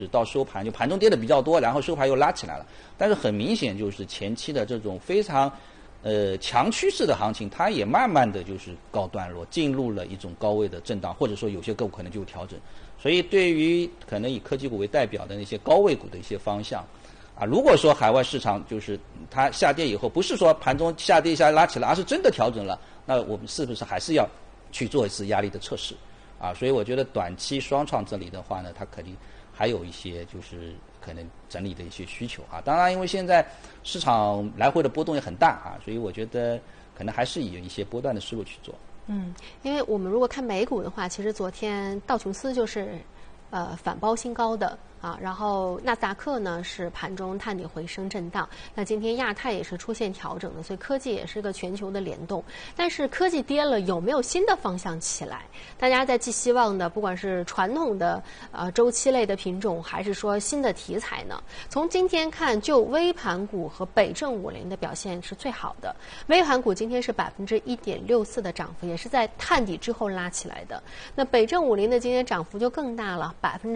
到收盘就盘中跌的比较多，然后收盘又拉起来了。但是很明显就是前期的这种非常强趋势的行情，它也慢慢的就是告段落，进入了一种高位的震荡，或者说有些个股可能就有调整。所以对于可能以科技股为代表的那些高位股的一些方向啊，如果说海外市场就是它下跌以后，不是说盘中下跌一下拉起来，而是真的调整了，那我们是不是还是要去做一次压力的测试啊？所以我觉得短期双创这里的话呢，它肯定还有一些就是可能整理的一些需求啊。当然因为现在市场来回的波动也很大啊，所以我觉得可能还是以一些波段的思路去做。 因为我们如果看美股的话，其实昨天道琼斯就是反包新高的啊，然后纳斯达克呢是盘中探底回升震荡，那今天亚太也是出现调整的，所以科技也是个全球的联动。但是科技跌了，有没有新的方向起来？大家在寄希望的，不管是传统的周期类的品种，还是说新的题材呢？从今天看，就微盘股和北证50的表现是最好的。微盘股今天是1.64%的涨幅，也是在探底之后拉起来的。那北证50的今天涨幅就更大了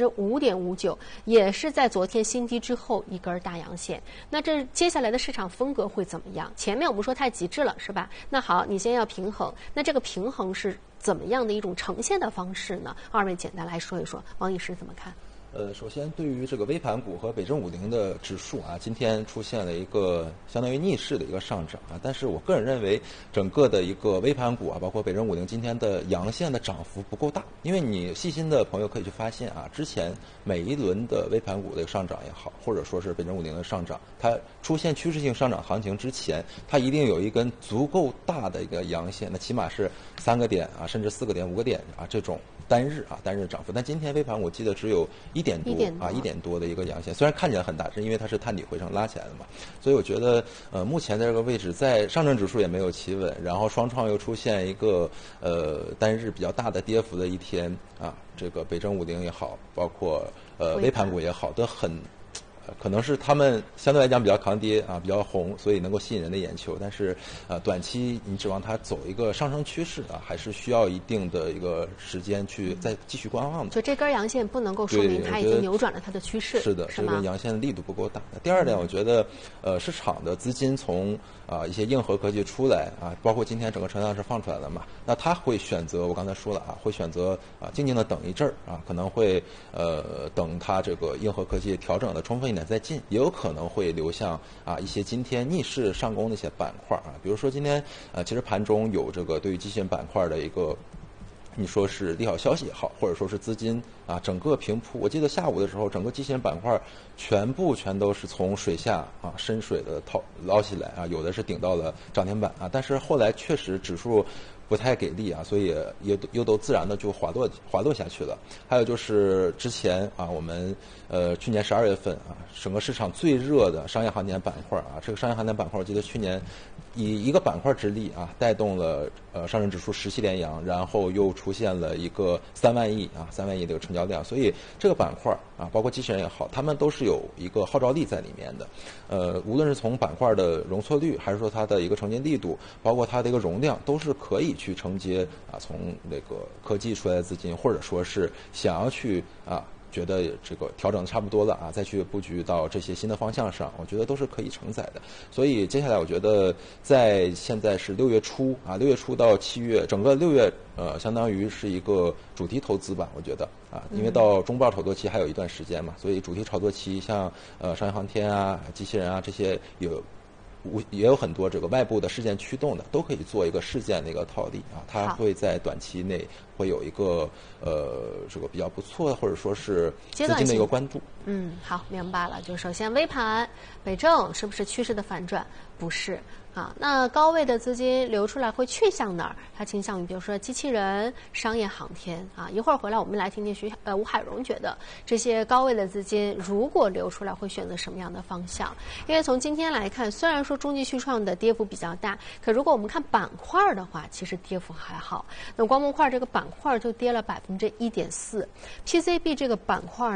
，5.59%。也是在昨天新低之后一根大阳线。那这接下来的市场风格会怎么样？前面我们说太极致了，是吧？那好，你先要平衡，那这个平衡是怎么样的一种呈现的方式呢？二位简单来说一说，王医师怎么看？ 首先对于这个微盘股和北证50的指数啊，今天出现了一个相当于逆势的一个上涨啊，但是我个人认为整个的一个微盘股啊，包括北证50今天的阳线的涨幅不够大，因为你细心的朋友可以去发现啊，之前每一轮的微盘股的上涨也好，或者说是北证50的上涨，它出现趋势性上涨行情之前，它一定有一根足够大的一个阳线，那起码是3个点啊，甚至4个点、5个点啊这种。单日涨幅，但今天微盘我记得只有1点多的一个阳线，虽然看起来很大，是因为它是探底回升拉起来的嘛，所以我觉得目前的这个位置，在上证指数也没有企稳，然后双创又出现一个单日比较大的跌幅的一天啊，这个北证50也好，包括微盘股也好，都很。可能是他们相对来讲比较抗跌啊，比较红，所以能够吸引人的眼球。但是短期你指望它走一个上升趋势啊，还是需要一定的一个时间去再继续观望的。 就这根阳线不能够说明它已经扭转了它的趋势。 是的，这根阳线的力度不够大。第二点，我觉得市场的资金从一些硬核科技出来啊，包括今天整个成交量是放出来了嘛，那他会选择我刚才说了啊，会选择静静的等一阵儿啊，可能会等它这个硬核科技调整的充分一点再进，也有可能会流向一些今天逆势上攻的一些板块啊，比如说今天其实盘中有这个对于机械板块的一个。你说是利好消息也好，或者说是资金整个平铺。我记得下午的时候，整个机械板块全都是从水下深水的捞起来啊，有的是顶到了涨停板啊，但是后来确实指数不太给力啊，所以又都自然的就滑落下去了。还有就是之前我们去年12月份整个市场最热的商业航天板块这个商业航天板块我记得去年以一个板块之力带动了上证指数10期连阳，然后又出现了一个3万亿的一个成交量，所以这个板块包括机器人也好，他们都是有一个号召力在里面的。无论是从板块的容错率，还是说它的一个承接力度，包括它的一个容量，都是可以去承接从那个科技出来的资金，或者说是想要去觉得这个调整的差不多了再去布局到这些新的方向上，我觉得都是可以承载的。所以接下来我觉得在现在是6月初6月初到7月，整个6月相当于是一个主题投资吧，我觉得因为到中报炒作期还有一段时间嘛，所以主题炒作期像商业航天机器人这些也有很多这个外部的事件驱动的，都可以做一个事件的一个套利它会在短期内会有一个这个比较不错的，或者说是资金的一个关注。 好，明白了。就首先微盘北证是不是趋势的反转？不是那高位的资金流出来会去向哪儿？它倾向于比如说机器人、商业航天一会儿回来我们来听听吴海荣觉得这些高位的资金如果流出来会选择什么样的方向？因为从今天来看，虽然说中继续创的跌幅比较大，可如果我们看板块的话，其实跌幅还好。那光模块这个板块就跌了1.4%，PCB 这个板块呢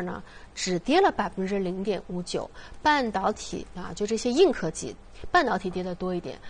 只跌了0.59%，半导体啊，就这些硬科技。半导体跌得多一点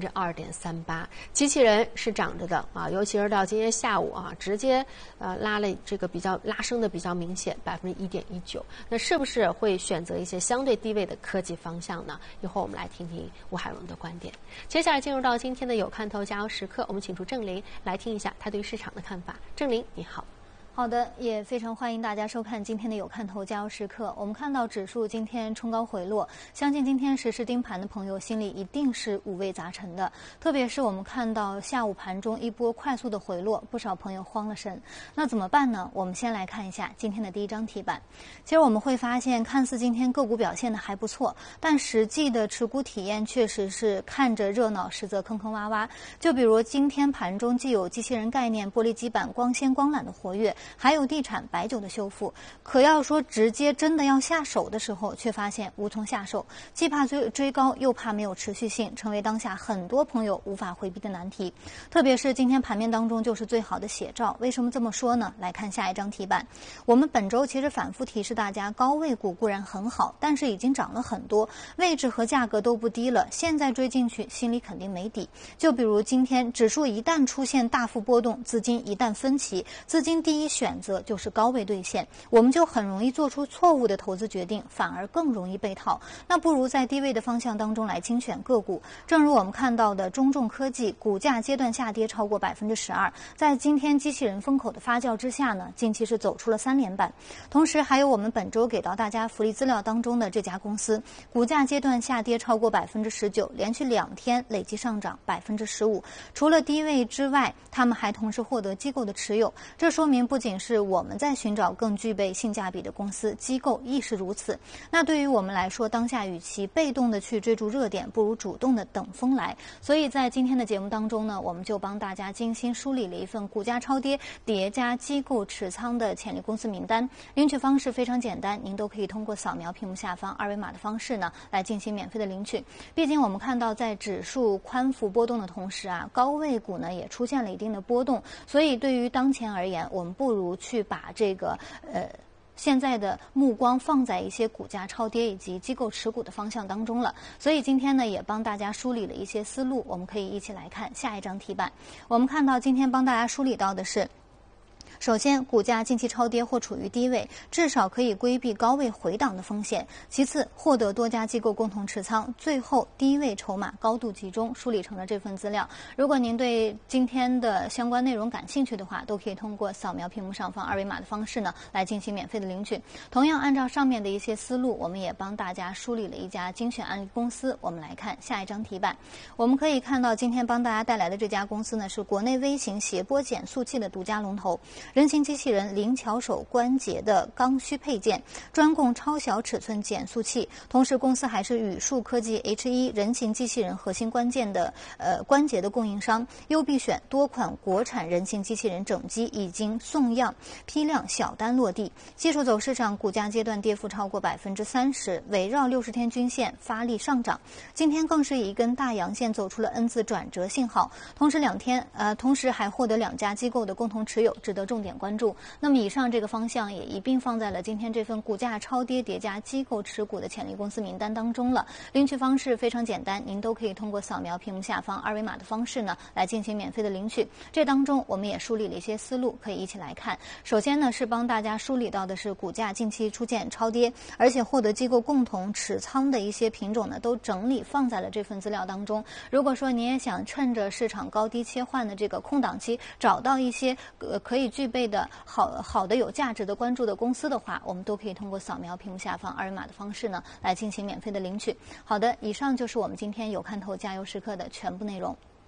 ，2.38%。机器人是涨着的啊，尤其是到今天下午啊，直接拉了这个拉升的比较明显，1.19%。那是不是会选择一些相对低位的科技方向呢？一会儿我们来听听吴海龙的观点。接下来进入到今天的有看头加油时刻，我们请出郑林来听一下他对于市场的看法。郑林，你好。 好的，也非常欢迎大家收看今天的有看头加油时刻。我们看到指数今天冲高回落，相信今天实时盯盘的朋友心里一定是五味杂陈的。特别是我们看到下午盘中一波快速的回落，不少朋友慌了神。那怎么办呢？我们先来看一下今天的第一张题板。其实我们会发现，看似今天个股表现的还不错，但实际的持股体验确实是看着热闹，实则坑坑洼洼。就比如今天盘中既有机器人概念、玻璃基板、光纤光缆的活跃，还有地产白酒的修复，可要说直接真的要下手的时候，却发现无从下手，既怕追高，又怕没有持续性，成为当下很多朋友无法回避的难题。特别是今天盘面当中就是最好的写照。为什么这么说呢？来看下一张题板。我们本周其实反复提示大家，高位股固然很好，但是已经涨了很多，位置和价格都不低了，现在追进去心里肯定没底。就比如今天指数一旦出现大幅波动，资金一旦分歧，资金第一选择就是高位兑现，我们就很容易做出错误的投资决定，反而更容易被套。那不如在低位的方向当中来精选个股。正如我们看到的中重科技股价阶段下跌超过12%，在今天机器人风口的发酵之下呢，近期是走出了3连板。同时还有我们本周给到大家福利资料当中的这家公司，股价阶段下跌超过19%，连续2天累计上涨15%。除了低位之外，他们还同时获得机构的持有，这说明不仅是我们在寻找更具备性价比的公司，机构亦是如此。那对于我们来说，当下与其被动的去追逐热点，不如主动的等风来。所以在今天的节目当中呢，我们就帮大家精心梳理了一份股价超跌叠加机构持仓的潜力公司名单。领取方式非常简单，您都可以通过扫描屏幕下方2维码的方式呢，来进行免费的领取。毕竟我们看到在指数宽幅波动的同时啊，高位股呢也出现了一定的波动，所以对于当前而言，我们不如去把这个现在的目光放在一些股价超跌以及机构持股的方向当中了。所以今天呢，也帮大家梳理了一些思路，我们可以一起来看下一张题板。我们看到今天帮大家梳理到的是，首先，股价近期超跌或处于低位，至少可以规避高位回档的风险。其次，获得多家机构共同持仓。最后，低位筹码高度集中，梳理成了这份资料。如果您对今天的相关内容感兴趣的话，都可以通过扫描屏幕上方2维码的方式呢，来进行免费的领取。同样，按照上面的一些思路，我们也帮大家梳理了一家精选案例公司。我们来看下一张题板。我们可以看到，今天帮大家带来的这家公司呢，是国内微型谐波减速器的独家龙头。人形机器人灵巧手关节的刚需配件，专供超小尺寸减速器。同时，公司还是宇树科技 H1 人形机器人核心关节的供应商。优必选多款国产人形机器人整机已经送样，批量小单落地。技术走势上，股价阶段跌幅超过30%，围绕60天均线发力上涨。今天更是以一根大阳线走出了 N 字转折信号。同时还获得2家机构的共同持有，值得重点关注。那么以上这个方向也一并放在了今天这份股价超跌叠加机构持股的潜力公司名单当中了。领取方式非常简单，您都可以通过扫描屏幕下方2维码的方式呢，来进行免费的领取。这当中我们也梳理了一些思路，可以一起来看。首先呢，是帮大家梳理到的是股价近期出现超跌，而且获得机构共同持仓的一些品种呢，都整理放在了这份资料当中。如果说您也想趁着市场高低切换的这个空档期，找到一些可以具备的好的有价值的关注的公司的话，我们都可以通过扫描屏幕下方2维码的方式呢，来进行免费的领取。好的，以上就是我们今天有看头加油时刻的全部内容。